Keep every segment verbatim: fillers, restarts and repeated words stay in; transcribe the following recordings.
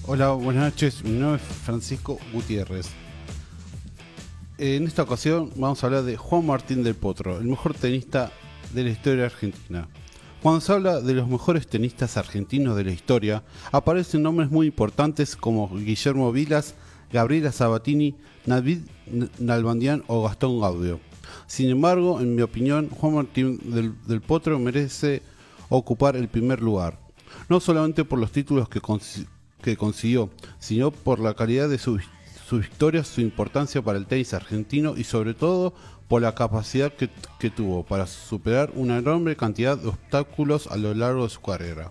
Hola, buenas noches. Mi nombre es Francisco Gutiérrez. En esta ocasión vamos a hablar de Juan Martín del Potro, el mejor tenista de la historia argentina. Cuando se habla de los mejores tenistas argentinos de la historia, aparecen nombres muy importantes como Guillermo Vilas, Gabriela Sabatini, Navid Nalbandián o Gastón Gaudio. Sin embargo, en mi opinión, Juan Martín del, del Potro merece ocupar el primer lugar, no solamente por los títulos que consiguió, que consiguió, sino por la calidad de sus su victorias, su importancia para el tenis argentino y sobre todo por la capacidad que, que tuvo para superar una enorme cantidad de obstáculos a lo largo de su carrera.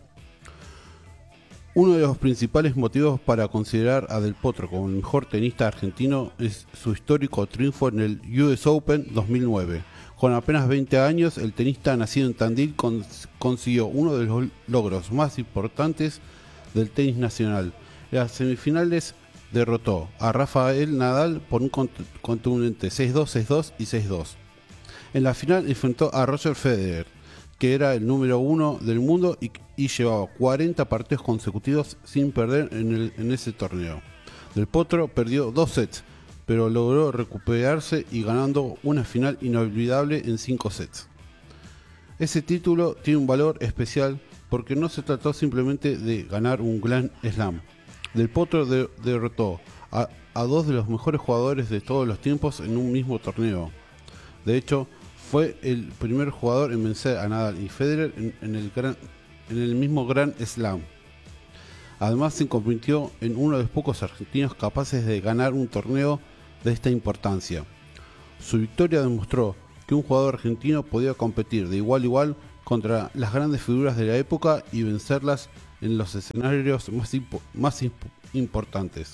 Uno de los principales motivos para considerar a Del Potro como el mejor tenista argentino es su histórico triunfo en el U S Open dos mil nueve. Con apenas veinte años, el tenista nacido en Tandil cons- consiguió uno de los logros más importantes del tenis nacional. En las semifinales derrotó a Rafael Nadal por un contundente seis dos, seis dos y seis dos. En la final enfrentó a Roger Federer, que era el número uno del mundo y, y llevaba cuarenta partidos consecutivos sin perder en, el, en ese torneo. Del Potro perdió dos sets, pero logró recuperarse y ganando una final inolvidable en cinco sets. Ese título tiene un valor especial porque no se trató simplemente de ganar un Grand Slam. Del Potro de, derrotó a, a dos de los mejores jugadores de todos los tiempos en un mismo torneo. De hecho, fue el primer jugador en vencer a Nadal y Federer en, en, el, gran, en el mismo Grand Slam. Además, se convirtió en uno de los pocos argentinos capaces de ganar un torneo de esta importancia. Su victoria demostró que un jugador argentino podía competir de igual a igual contra las grandes figuras de la época y vencerlas en los escenarios más, impo- más imp- importantes.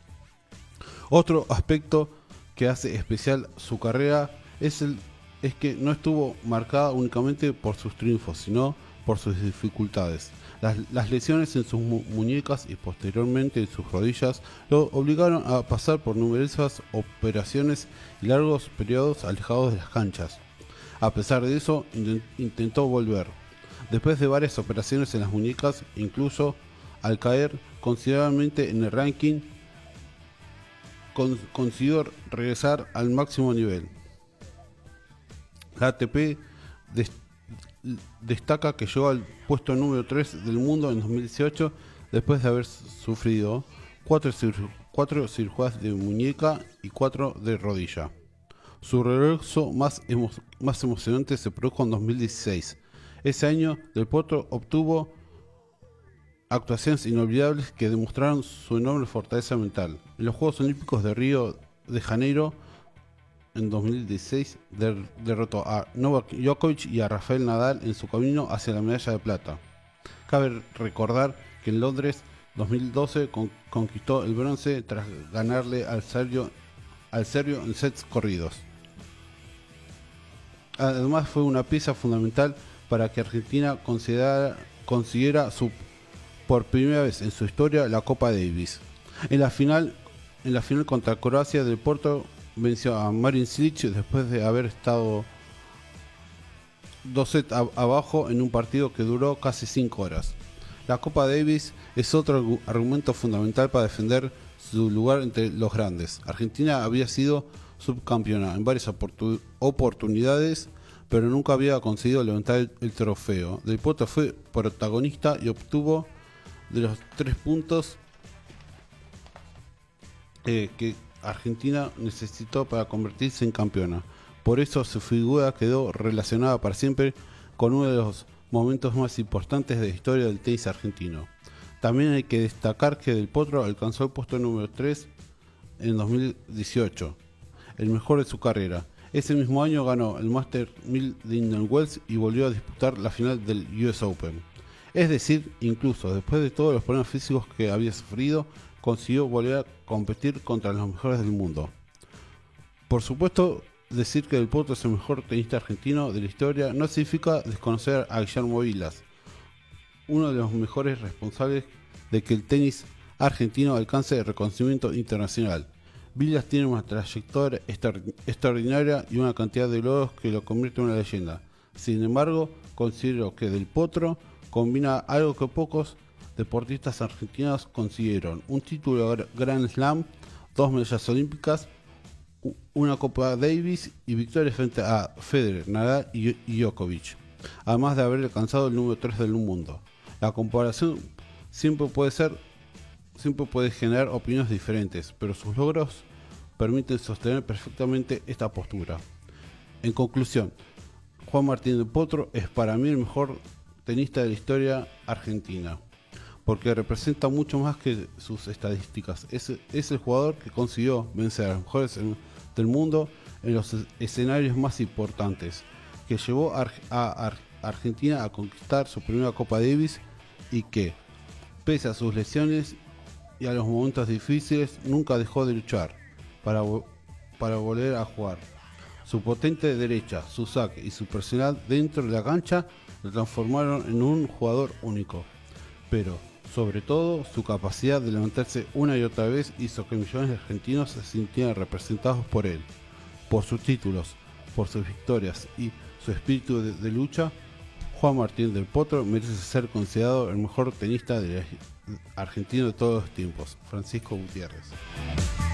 Otro aspecto que hace especial su carrera es, el, es que no estuvo marcada únicamente por sus triunfos, sino por sus dificultades. Las, las lesiones en sus mu- muñecas y posteriormente en sus rodillas lo obligaron a pasar por numerosas operaciones y largos periodos alejados de las canchas. A pesar de eso, intentó volver. Después de varias operaciones en las muñecas, incluso al caer considerablemente en el ranking, con, consiguió regresar al máximo nivel. La A T P des, destaca que llegó al puesto número tres del mundo en dos mil dieciocho después de haber sufrido cuatro, cir- cuatro cirugías de muñeca y cuatro de rodilla. Su regreso más, emo- más emocionante se produjo en dos mil dieciséis. Ese año, Del Potro obtuvo actuaciones inolvidables que demostraron su enorme fortaleza mental. En los Juegos Olímpicos de Río de Janeiro, en dos mil dieciséis, der- derrotó a Novak Djokovic y a Rafael Nadal en su camino hacia la medalla de plata. Cabe recordar que en Londres dos mil doce con- conquistó el bronce tras ganarle al serbio, al serbio en sets corridos. Además fue una pieza fundamental para que Argentina considerara, consiguiera su, por primera vez en su historia la Copa Davis. En la final, en la final contra Croacia, Del Potro venció a Marin Cilic después de haber estado dos sets a, abajo en un partido que duró casi cinco horas. La Copa Davis es otro argumento fundamental para defender su lugar entre los grandes. Argentina había sido subcampeona en varias oportun- oportunidades, pero nunca había conseguido levantar el, el trofeo. Del Potro fue protagonista y obtuvo de los tres puntos eh, que Argentina necesitó para convertirse en campeona. Por eso su figura quedó relacionada para siempre con uno de los momentos más importantes de la historia del tenis argentino. También hay que destacar que Del Potro alcanzó el puesto número tres en dos mil dieciocho, el mejor de su carrera. Ese mismo año ganó el Master mil de Indian Wells y volvió a disputar la final del U S Open. Es decir, incluso después de todos los problemas físicos que había sufrido, consiguió volver a competir contra los mejores del mundo. Por supuesto, decir que Del Potro es el mejor tenista argentino de la historia no significa desconocer a Guillermo Vilas, uno de los mejores responsables de que el tenis argentino alcance el reconocimiento internacional. Vilas tiene una trayectoria extraordinaria y una cantidad de logros que lo convierte en una leyenda. Sin embargo, considero que Del Potro combina algo que pocos deportistas argentinos consiguieron un título de Grand Slam, dos medallas olímpicas, una Copa Davis y victorias frente a Federer, Nadal y Djokovic, además de haber alcanzado el número tres del mundo. La comparación siempre puede ser, siempre puede generar opiniones diferentes, pero sus logros permiten sostener perfectamente esta postura. En conclusión, Juan Martín del Potro es para mí el mejor tenista de la historia argentina, porque representa mucho más que sus estadísticas. Es, es el jugador que consiguió vencer a los mejores en, del mundo en los escenarios más importantes, que llevó a, a, a Argentina a conquistar su primera Copa Davis y que, pese a sus lesiones y a los momentos difíciles, nunca dejó de luchar para, para volver a jugar. Su potente derecha, su saque y su personalidad dentro de la cancha lo transformaron en un jugador único. Pero, sobre todo, su capacidad de levantarse una y otra vez hizo que millones de argentinos se sintieran representados por él. Por sus títulos, por sus victorias y su espíritu de, de lucha, Juan Martín del Potro merece ser considerado el mejor tenista de argentino de todos los tiempos. Francisco Gutiérrez.